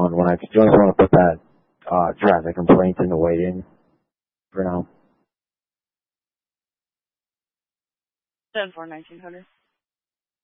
on when I just want to put that traffic complaint in the waiting for now. 10-4-1900.